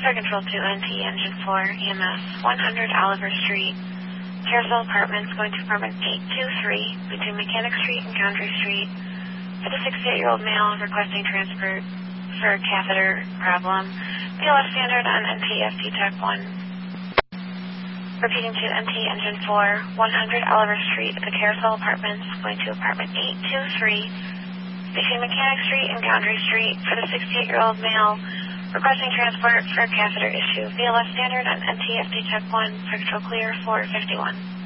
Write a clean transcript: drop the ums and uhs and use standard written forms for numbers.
Fire Control to NT Engine 4, EMS, 100 Oliver Street, Carousel Apartments, going to apartment 823 between Mechanic Street and Condry Street, for the 68-year-old male requesting transport for catheter problem. BLS standard on NT Tech 1. Repeating to NT Engine 4, 100 Oliver Street at the Carousel Apartments, going to apartment 823 between Mechanic Street and Condry Street, for the 68-year-old male requesting transport for a catheter issue. BLS standard on NT Tech 1, Fire Control clear, 451.